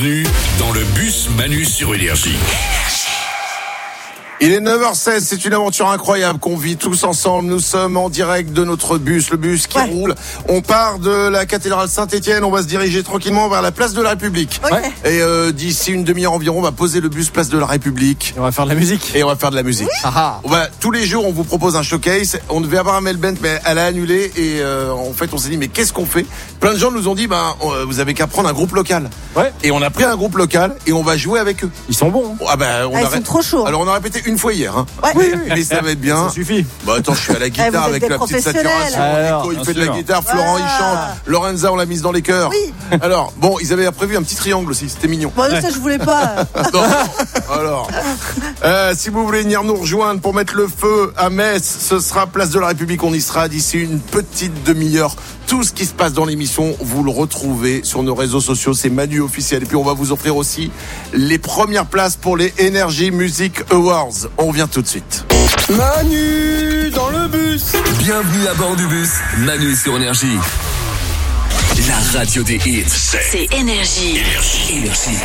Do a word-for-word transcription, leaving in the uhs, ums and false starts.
Bienvenue dans le bus Manu sur Énergie. Il est neuf heures seize, c'est une aventure incroyable qu'on vit tous ensemble. Nous sommes en direct de notre bus, le bus qui ouais. roule. On part de la cathédrale Saint-Étienne, on va se diriger tranquillement vers la place de la République. Ouais. Et euh, d'ici une demi-heure environ, on va poser le bus place de la République. Et on va faire de la musique. Et on va faire de la musique. Ah ah. On va, tous les jours, on vous propose un showcase. On devait avoir Amel Bent, mais elle a annulé. Et euh, en fait, on s'est dit, mais qu'est-ce qu'on fait? Plein de gens nous ont dit, ben, euh, vous avez qu'à prendre un groupe local. Ouais. Et on a pris un groupe local et on va jouer avec eux. Ils sont bons. Hein. Ah ben, on Ah, a ils ré- sont trop chauds. Alors, on a répété une fois hier. Hein. Ouais. Oui, oui. Mais ça va être bien. Ça suffit. Bah attends, je suis à la Eh, guitare vous êtes avec des la petite professionnels. saturation. Alors, Nico, il bien fait de la sûr. guitare. Florent, il Ah. chante. Lorenza, on l'a mise dans les chœurs. Oui. Alors, bon, ils avaient prévu un petit triangle aussi. C'était mignon. Bon, ça, je voulais pas. Non. Alors, euh, si vous voulez venir nous rejoindre pour mettre le feu à Metz, ce sera place de la République. On y sera d'ici une petite demi-heure. Tout ce qui se passe dans l'émission, vous le retrouvez sur nos réseaux sociaux. C'est Manu officiel. Et puis, on va vous offrir aussi les premières places pour les Energy Music Awards. On revient tout de suite. Manu dans le bus. Bienvenue à bord du bus Manu sur Énergie. La radio des hits, c'est C'est Énergie. Énergie. Énergie.